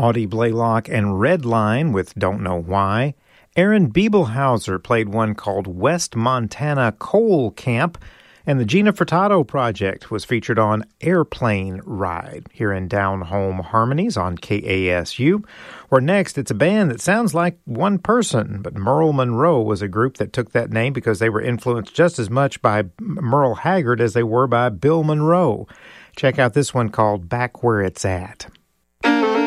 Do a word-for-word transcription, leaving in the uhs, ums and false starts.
Audie Blaylock and Redline with Don't Know Why. Aaron Biebelhauser played one called West Montana Coal Camp. And the Gina Furtado Project was featured on Airplane Ride here in Down Home Harmonies on K A S U. Where next, it's a band that sounds like one person, but Merle Monroe was a group that took that name because they were influenced just as much by Merle Haggard as they were by Bill Monroe. Check out this one called Back Where It's At.